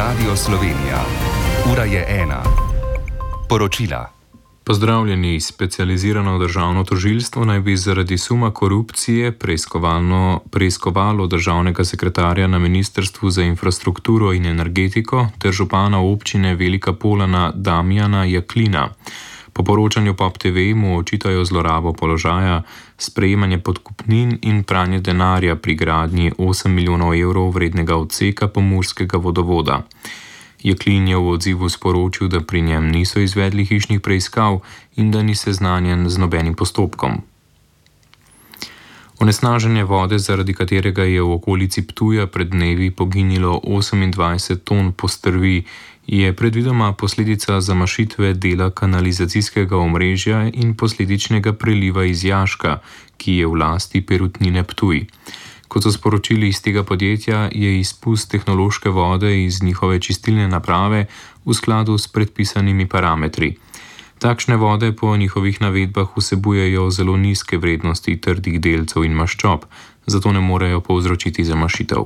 Radio Slovenija. Ura je 1. Poročila. Pozdravljeni. Specializirano državno tožilstvo naj bi zaradi suma korupcije preiskovalo državnega sekretarja na Ministrstvu za infrastrukturo in energetiko ter župana občine Velika Polana Damjana Jaklina. Po poročanju POP TV mu očitajo zlorabo položaja, sprejemanje podkupnin in pranje denarja pri gradnji 8 milijonov evrov vrednega odseka pomurskega vodovoda. Jaklin je v odzivu sporočil, da pri njem niso izvedli hišnih preiskav in da ni seznanjen z nobenim postopkom. Onesnaženje vode, zaradi katerega je v okolici Ptuja pred dnevi poginilo 28 ton postrvi, je predvidoma posledica zamašitve dela kanalizacijskega omrežja in posledičnega preliva iz jaška, ki je v lasti Perutnine Ptuj. Kot so sporočili iz tega podjetja, je izpust tehnološke vode iz njihove čistilne naprave v skladu s predpisanimi parametri. Takšne vode po njihovih navedbah vsebujejo zelo nizke vrednosti trdih delcev in maščob, zato ne morejo povzročiti zamašitev.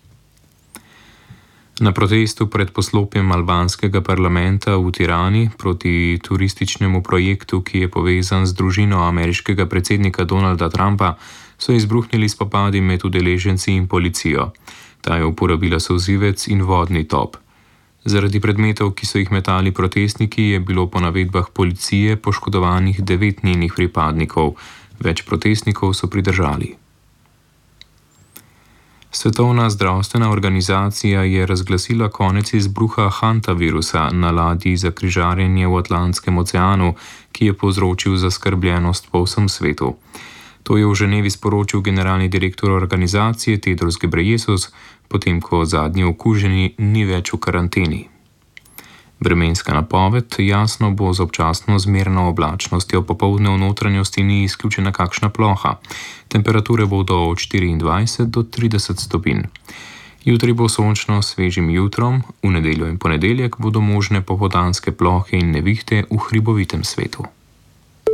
Na protestu pred poslopjem albanskega parlamenta v Tirani proti turističnemu projektu, ki je povezan z družino ameriškega predsednika Donalda Trumpa, so izbruhnili spopadi med udeleženci in policijo. Ta je uporabila solzivec in vodni top. Zaradi predmetov, ki so jih metali protestniki, je bilo po navedbah policije poškodovanih 9 njenih pripadnikov. Več protestnikov so pridržali. Svetovna zdravstvena organizacija je razglasila konec izbruha hantavirusa na ladji za križarjenje v Atlantskem oceanu, ki je povzročil zaskrbljenost po vsem svetu. To je v Ženevi sporočil generalni direktor organizacije Tedros Ghebreyesus, potem ko zadnji okuženi ni več v karanteni. Vremenska napoved: jasno bo z občasno zmerno oblačnostjo, popoldne v notranjosti ni izključena kakšna ploha. Temperature bodo od 24 do 30 stopinj. Jutri bo sončno s svežim jutrom, v nedeljo in ponedeljek bodo možne popoldanske plohe in nevihte v hribovitem svetu.